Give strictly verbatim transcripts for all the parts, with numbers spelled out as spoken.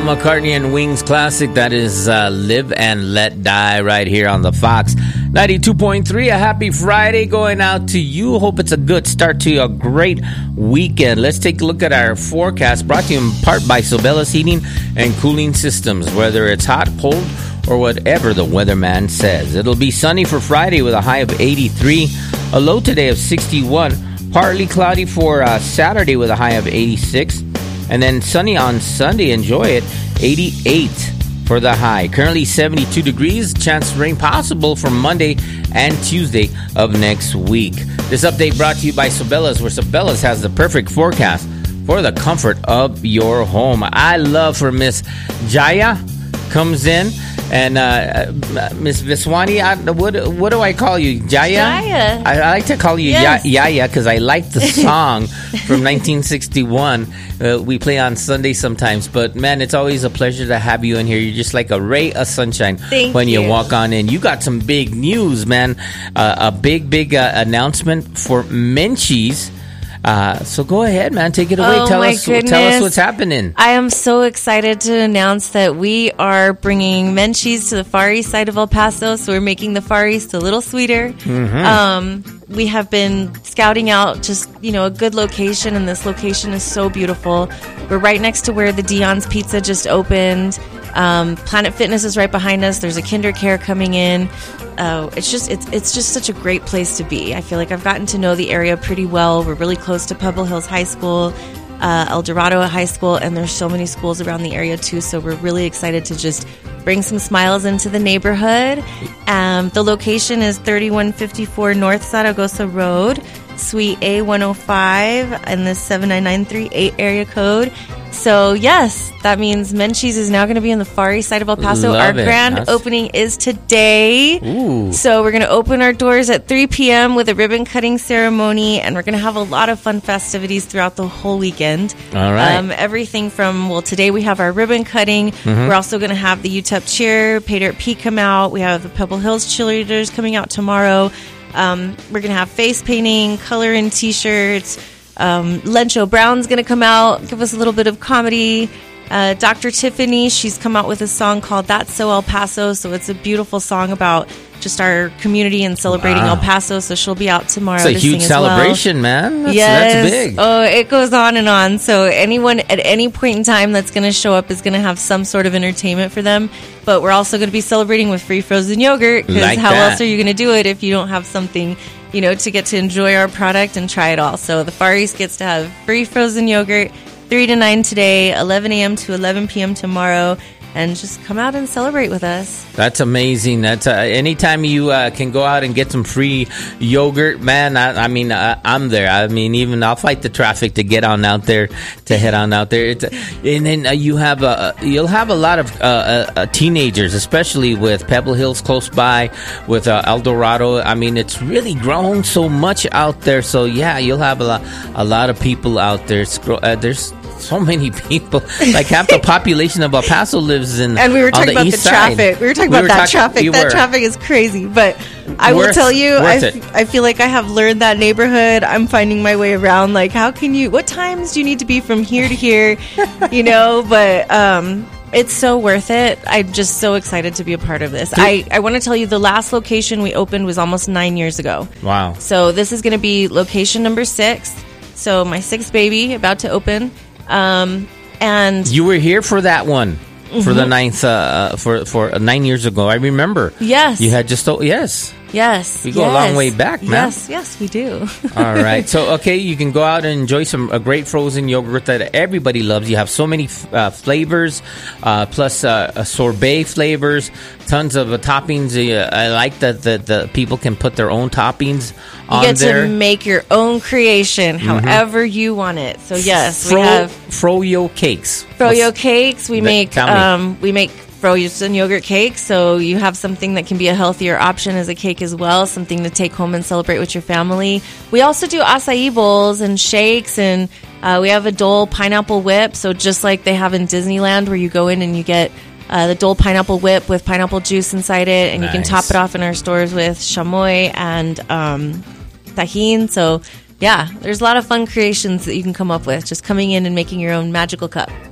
McCartney and Wings classic. That is uh, Live and Let Die right here on the Fox ninety-two point three. A happy Friday going out to you. Hope it's a good start to a great weekend. Let's take a look at our forecast, brought to you in part by Sobella's Heating and Cooling Systems. Whether it's hot, cold, or whatever the weatherman says, it'll be sunny for Friday with a high of eighty-three, a low today of sixty-one, partly cloudy for uh, Saturday with a high of eighty-six, and then sunny on Sunday. Enjoy it. eighty-eight for the high. Currently seventy-two degrees. Chance of rain possible for Monday and Tuesday of next week. This update brought to you by Sobella's, where Sobella's has the perfect forecast for the comfort of your home. I love for Miss Jaya comes in. And uh, Miss Viswani, I, what what do I call you? Jaya? Jaya. I, I like to call you yes. ya- Yaya because I like the song from nineteen sixty-one. Uh, we play on Sunday sometimes. But, man, it's always a pleasure to have you in here. You're just like a ray of sunshine Thank when you. you walk on in. You got some big news, man. Uh, a big, big uh, announcement for Menchie's. Uh, so go ahead, man. Take it away. Oh, tell my us, goodness. tell us what's happening. I am so excited to announce that we are bringing Menchie's to the far east side of El Paso. So we're making the far east a little sweeter. Mm-hmm. Um, we have been scouting out just, you know, a good location, and this location is so beautiful. We're right next to where the Dion's Pizza just opened. Um, Planet Fitness is right behind us. There's a KinderCare coming in. Uh, it's just it's it's just such a great place to be. I feel like I've gotten to know the area pretty well. We're really close to Pebble Hills High School, uh, El Dorado High School, and there's so many schools around the area too. So we're really excited to just bring some smiles into the neighborhood. Um, the location is thirty-one fifty-four North Zaragoza Road, Suite A one oh five, and the seven nine nine three eight area code. So, yes, that means Menchie's is now going to be on the far east side of El Paso. Love our it. grand That's... opening is today. Ooh. So we're going to open our doors at three p.m. with a ribbon cutting ceremony, and we're going to have a lot of fun festivities throughout the whole weekend. All right. Um, everything from, well, today we have our ribbon cutting. Mm-hmm. We're also going to have the U T E P cheer, Pay Dirt P come out. We have the Pebble Hills cheerleaders coming out tomorrow. Um, we're going to have face painting, color in T-shirts. Um, Lencho Brown's going to come out, give us a little bit of comedy. Uh, Doctor Tiffany, she's come out with a song called That's So El Paso. So it's a beautiful song about just our community and celebrating wow. El Paso. So she'll be out tomorrow. It's a to huge sing celebration, as well. man. That's, yes. that's big. Oh, it goes on and on. So anyone at any point in time that's going to show up is going to have some sort of entertainment for them. But we're also going to be celebrating with free frozen yogurt, because like how that. else are you going to do it if you don't have something, you know, to get to enjoy our product and try it all. So the Far East gets to have free frozen yogurt, three to nine today, eleven a.m. to eleven p.m. tomorrow, and just come out and celebrate with us. That's amazing. That's uh, anytime you uh, can go out and get some free yogurt, man. I, I mean, uh, I'm there. I mean, even I'll fight the traffic to get on out there, to head on out there. It's, and then uh, you have a you'll have a lot of uh, uh, teenagers, especially with Pebble Hills close by, with uh, El Dorado. I mean, it's really grown so much out there. So yeah, you'll have a lot, a lot of people out there. Uh, there's so many people, like half the population of El Paso lives in. And we were talking about the side. traffic. We were talking we about were that talking, traffic. That were. traffic is crazy. But I worth, will tell you, I, it. f- I feel like I have learned that neighborhood. I'm finding my way around. Like, how can you? What times do you need to be from here to here? You know, but. um It's so worth it. I'm just so excited to be a part of this. I, I want to tell you, the last location we opened was almost nine years ago. Wow. So this is going to be location number six. So my sixth baby about to open. Um, and you were here for that one. Mm-hmm. For the ninth, uh, for for uh, nine years ago, I remember. Yes, you had just oh, yes, yes. We go yes. a long way back, man. Yes, yes, we do. All right, so okay, you can go out and enjoy some a great frozen yogurt that everybody loves. You have so many uh, flavors, uh, plus uh, sorbet flavors, tons of uh, toppings. Uh, I like that the, the people can put their own toppings you on get there. To make your own creation, however mm-hmm. you want it. So yes, Fro- we have froyo cakes. Froyo What's, cakes. We that, make um, we make frozen yogurt cakes. So you have something that can be a healthier option as a cake as well, something to take home and celebrate with your family. We also do acai bowls and shakes, and uh, we have a Dole pineapple whip. So just like they have in Disneyland, where you go in and you get uh, the Dole pineapple whip with pineapple juice inside it, and nice. You can top it off in our stores with chamoy and um, tajin. So yeah, there's a lot of fun creations that you can come up with just coming in and making your own magical cup.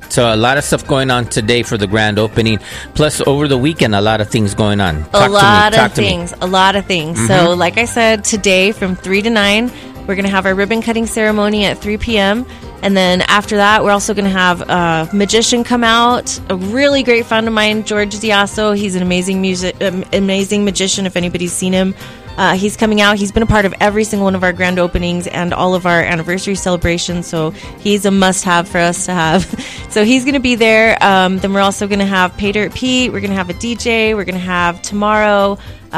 So a lot of stuff going on today for the grand opening. Plus, over the weekend, a lot of things going on. Talk a lot of things. A lot of things. Mm-hmm. So, like I said, today from three to nine, we're going to have our ribbon cutting ceremony at three p.m. And then after that, we're also going to have a magician come out. A really great friend of mine, George Diasso. He's an amazing music, um, amazing magician. If anybody's seen him, uh, he's coming out. He's been a part of every single one of our grand openings and all of our anniversary celebrations. So he's a must-have for us to have. So he's going to be there. Um, then we're also going to have Pay Dirt Pete. We're going to have a D J. We're going to have tomorrow.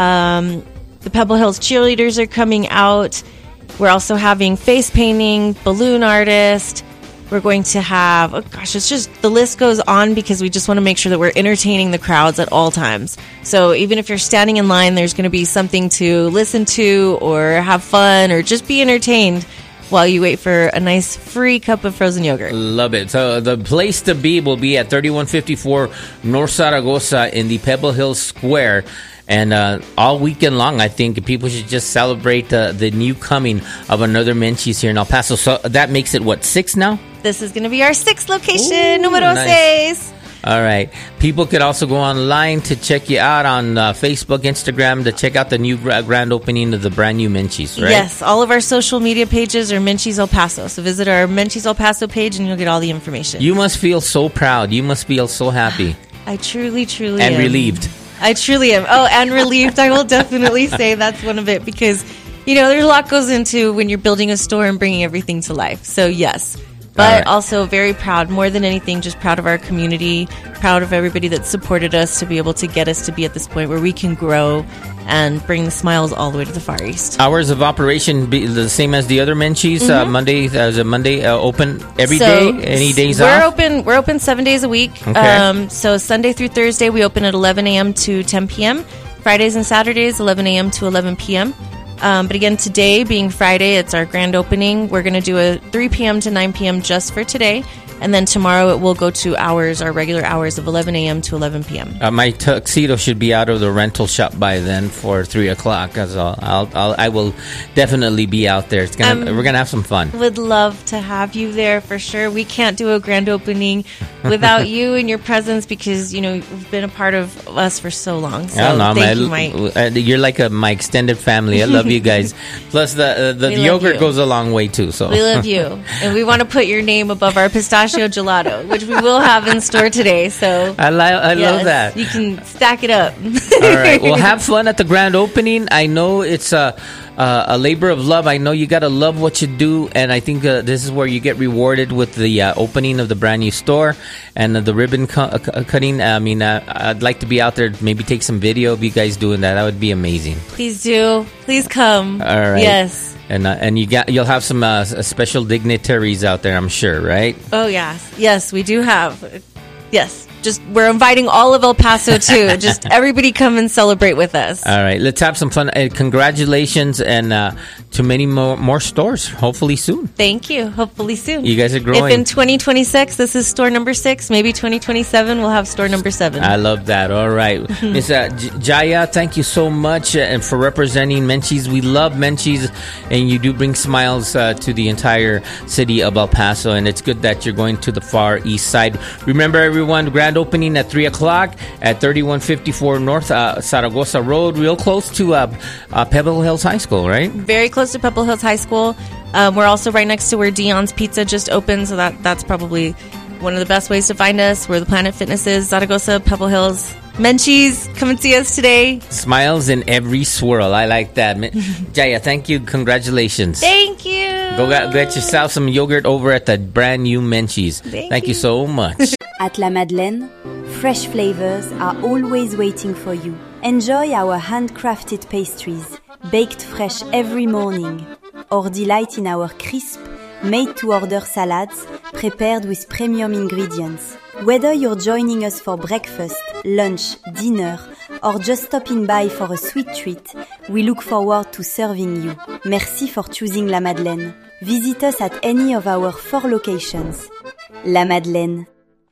Um, the Pebble Hills cheerleaders are coming out. We're also having face painting, balloon artist. We're going to have, oh gosh, it's just, the list goes on because we just want to make sure that we're entertaining the crowds at all times. So even if you're standing in line, there's going to be something to listen to or have fun or just be entertained while you wait for a nice free cup of frozen yogurt. Love it. So the place to be will be at thirty-one fifty-four North Zaragoza in the Pebble Hills Square. And uh, all weekend long, I think people should just celebrate uh, the new coming of another Menchie's here in El Paso. So that makes it, what, six now? This is going to be our sixth location, Ooh, numero nice. seis. All right. People could also go online to check you out on uh, Facebook, Instagram, to check out the new gra- grand opening of the brand new Menchie's, right? Yes. All of our social media pages are Menchie's El Paso. So visit our Menchie's El Paso page and you'll get all the information. You must feel so proud. You must feel so happy. I truly, truly and am. And relieved. I truly am. Oh, and relieved. I will definitely say that's one of it because, you know, there's a lot goes into when you're building a store and bringing everything to life. So, yes. But right. Also very proud, more than anything, just proud of our community, proud of everybody that supported us to be able to get us to be at this point where we can grow and bring the smiles all the way to the Far East. Hours of operation be the same as the other Menchie's. Mm-hmm. Uh, Monday, as a Monday, uh, open every so day. Any days we're off? We're open. We're open seven days a week. Okay. Um, so Sunday through Thursday, we open at eleven a.m. to ten p.m. Fridays and Saturdays, eleven a.m. to eleven p.m. Um, but again, today being Friday, it's our grand opening. We're going to do a three p.m. to nine p.m. just for today. And then tomorrow it will go to hours, our regular hours of eleven a.m. to eleven p.m. Uh, my tuxedo should be out of the rental shop by then for three o'clock. Cause I'll, I'll, I'll, I will definitely be out there. It's gonna, um, we're gonna have some fun. Would love to have you there for sure. We can't do a grand opening without you and your presence because you know you've been a part of us for so long. So I know, thank my, you, Mike. Uh, you're like a, my extended family. I love you guys. Plus the uh, the, the yogurt goes a long way too. So we love you, and we want to put your name above our pistachio gelato, which we will have in store today. So I, li- I yes, love that. You can stack it up. All right. Well, have fun at the grand opening. I know it's a uh, a labor of love. I know you got to love what you do, and I think uh, this is where you get rewarded with the uh, opening of the brand new store and uh, the ribbon cu- uh, cutting. I mean, uh, I'd like to be out there, maybe take some video of you guys doing that. That would be amazing. Please do. Please come. All right. Yes. And uh, and you got you'll have some uh, special dignitaries out there, I'm sure, right? Oh yes, yes, we do have. Yes, just we're inviting all of El Paso too. Just everybody come and celebrate with us. All right, let's have some fun. Uh, congratulations, and uh, to many more more stores. Hopefully soon. Thank you. Hopefully soon. You guys are growing. If in twenty twenty-six this is store number six, maybe twenty twenty-seven we'll have store number seven. I love that. All right, Miss uh, J- Jaya, thank you so much, uh, and for representing Menchie's. We love Menchie's, and you do bring smiles uh, to the entire city of El Paso. And it's good that you're going to the Far East Side. Remember, everyone, grand opening at three o'clock at thirty-one fifty-four North uh, Zaragoza Road, real close to uh, uh, Pebble Hills High School, right? Very close to Pebble Hills High School. Um, we're also right next to where Dion's Pizza just opened, so that that's probably one of the best ways to find us. Where the Planet Fitness is, Zaragoza, Pebble Hills. Menchie's, come and see us today. Smiles in every swirl. I like that. Jaya, thank you. Congratulations. Thank you. Go get, get yourself some yogurt over at the brand new Menchie's. Thank, thank you. you so much. At La Madeleine, fresh flavors are always waiting for you. Enjoy our handcrafted pastries, baked fresh every morning, or delight in our crisp, made-to-order salads prepared with premium ingredients. Whether you're joining us for breakfast, lunch, dinner, or just stopping by for a sweet treat, we look forward to serving you. Merci for choosing La Madeleine. Visit us at any of our four locations. La Madeleine.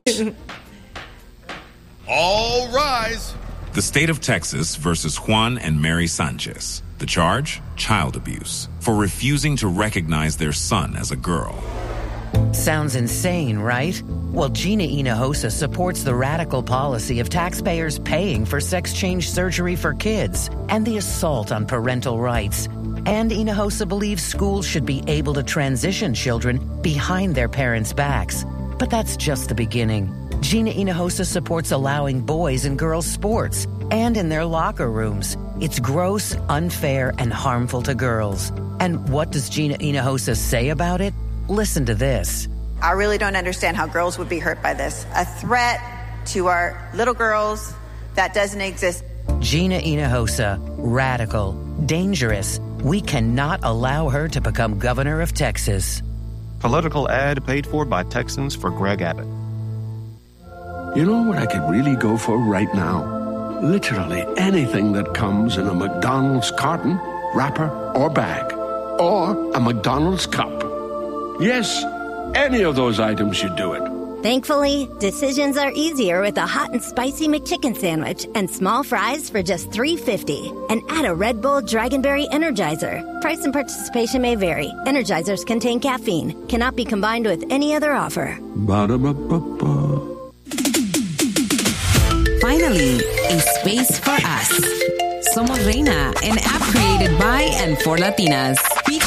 All rise. The state of Texas versus Juan and Mary Sanchez. The charge? Child abuse. For refusing to recognize their son as a girl. Sounds insane, right? Well, Gina Hinojosa supports the radical policy of taxpayers paying for sex change surgery for kids and the assault on parental rights. And Hinojosa believes schools should be able to transition children behind their parents' backs. But that's just the beginning. Gina Hinojosa supports allowing boys and girls sports and in their locker rooms. It's gross, unfair, and harmful to girls. And what does Gina Hinojosa say about it? Listen to this. I really don't understand how girls would be hurt by this. A threat to our little girls that doesn't exist. Gina Hinojosa, radical, dangerous. We cannot allow her to become governor of Texas. Political ad paid for by Texans for Greg Abbott. You know what I could really go for right now? Literally anything that comes in a McDonald's carton, wrapper, or bag. Or a McDonald's cup. Yes, any of those items should do it. Thankfully, decisions are easier with a hot and spicy McChicken sandwich and small fries for just three fifty. And add a Red Bull Dragonberry Energizer. Price and participation may vary. Energizers contain caffeine. Cannot be combined with any other offer. Ba-da-ba-ba-ba. Finally, a space for us. Somos Reina, an app created by and for Latinas. Speak